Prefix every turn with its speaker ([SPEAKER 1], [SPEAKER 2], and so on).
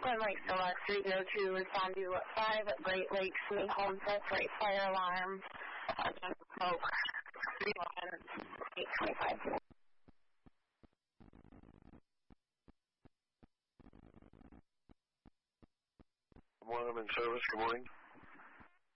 [SPEAKER 1] Glen Lake Select 302, respond to 5 Great Lakes, New Homestead, right fire alarm, smoke, 31825.
[SPEAKER 2] One, I'm in service. Good morning.